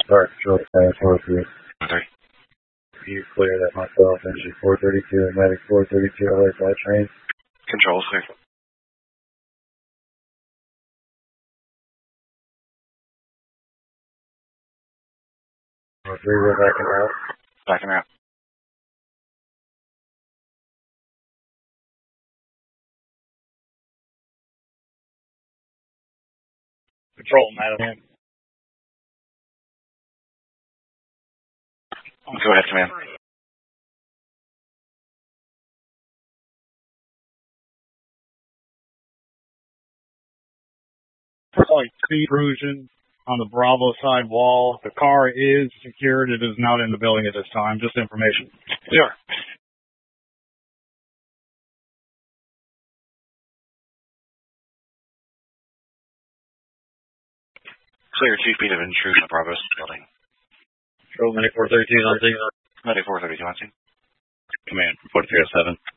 Sorry, Control 403. 30. You clear that myself, NG 432 and Medic 432 LA flight train. Control clear. 3, we're backing out. Backing out. Control, Madam. Go ahead, command. Speed intrusion on the Bravo side wall. The car is secured. It is not in the building at this time. Just information. Sure. Clear 2 feet of intrusion on Bravo's building. Control, Medic 432 on scene. Medic 432 on scene. Command 4307.